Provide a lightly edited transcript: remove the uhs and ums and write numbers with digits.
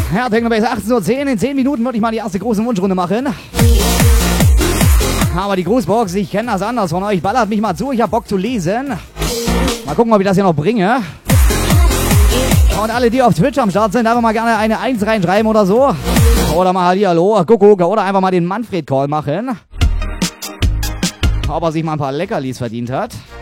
Ja, Technobase 18:10 Uhr. In 10 Minuten würde ich mal die erste große Wunschrunde machen. Aber die Grußbox, ich kenne das anders von euch. Ballert mich mal zu, ich habe Bock zu lesen. Mal gucken, ob ich das hier noch bringe. Und alle, die auf Twitch am Start sind, einfach mal gerne eine 1 reinschreiben oder so. Oder mal Hallihallo, Kuckuck, oder einfach mal den Manfred-Call machen. Ob er sich mal ein paar Leckerlis verdient hat.